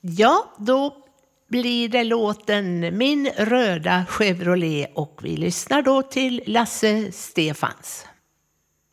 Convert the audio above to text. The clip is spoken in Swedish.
Ja, då blir det låten Min röda Chevrolet och vi lyssnar då till Lasse Stefans.